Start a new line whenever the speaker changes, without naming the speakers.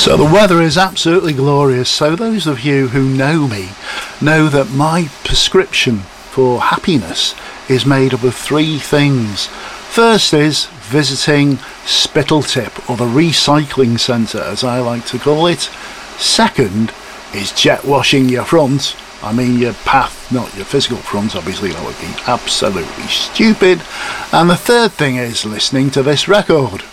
So the weather is absolutely glorious. So those of you who know me know that my prescription for happiness is made up of three things. First is visiting Spitaltip, or the recycling centre as I like to call it. Second is jet washing your front. I mean your path, not your physical front, obviously that would be absolutely stupid. And the third thing is listening to this record.